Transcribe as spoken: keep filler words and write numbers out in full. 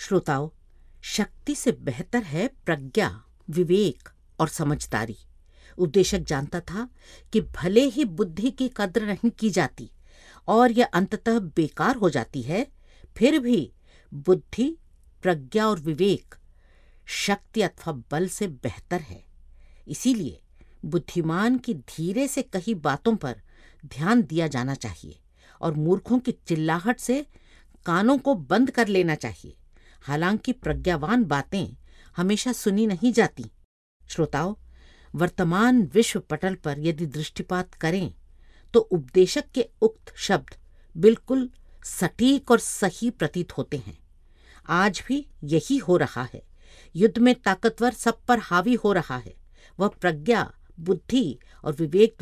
श्रोताओं, शक्ति से बेहतर है प्रज्ञा, विवेक और समझदारी। उपदेशक जानता था कि भले ही बुद्धि की कद्र नहीं की जाती और यह अंततः बेकार हो जाती है, फिर भी बुद्धि, प्रज्ञा और विवेक शक्ति अथवा बल से बेहतर है। इसीलिए बुद्धिमान की धीरे से कही बातों पर ध्यान दिया जाना चाहिए और मूर्खों की चिल्लाहट से कानों को बंद कर लेना चाहिए। हालांकि प्रज्ञावान बातें हमेशा सुनी नहीं जाती। श्रोताओं, वर्तमान विश्व पटल पर यदि दृष्टिपात करें तो उपदेशक के उक्त शब्द बिल्कुल सटीक और सही प्रतीत होते हैं। आज भी यही हो रहा है। युद्ध में ताकतवर सब पर हावी हो रहा है। वह प्रज्ञा, बुद्धि और विवेक